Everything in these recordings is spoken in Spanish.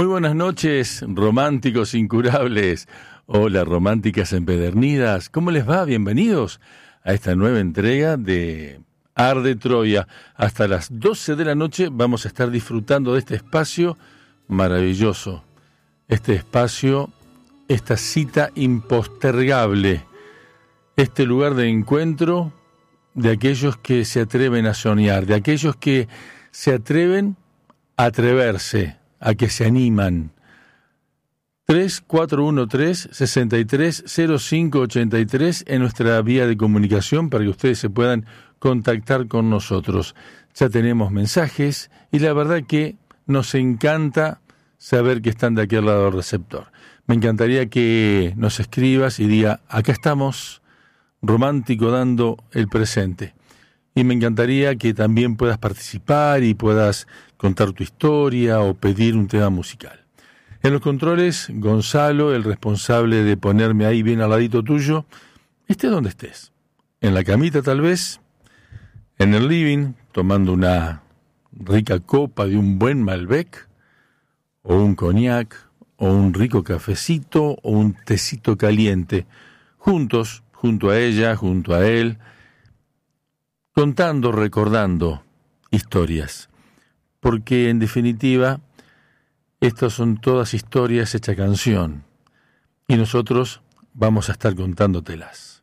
buenas noches, románticos incurables. Hola, románticas empedernidas. ¿Cómo les va? Bienvenidos a esta nueva entrega de Arde Troya. Hasta las 12 de la noche vamos a estar disfrutando de este espacio maravilloso. Este espacio, esta cita impostergable. Este lugar de encuentro de aquellos que se atreven a soñar, de aquellos que se atreven a atreverse, a que se animan. 3413-630583 en nuestra vía de comunicación para que ustedes se puedan contactar con nosotros. Ya tenemos mensajes y la verdad que nos encanta saber que están de aquel lado del receptor. Me encantaría que nos escribas y diga, acá estamos, romántico dando el presente. Y me encantaría que también puedas participar y puedas contar tu historia o pedir un tema musical. En los controles, Gonzalo, el responsable de ponerme ahí bien al ladito tuyo, estés donde estés. En la camita tal vez, en el living, tomando una rica copa de un buen Malbec, o un cognac, o un rico cafecito, o un tecito caliente, juntos, junto a ella, junto a él, contando, recordando historias. Porque en definitiva, estas son todas historias hechas canción. Y nosotros vamos a estar contándotelas.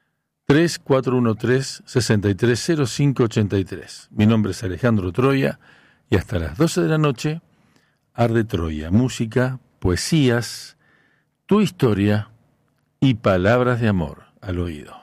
3413-630583. Mi nombre es Alejandro Troya y hasta las 12 de la noche, Arde Troya. Música, poesías, tu historia y palabras de amor al oído.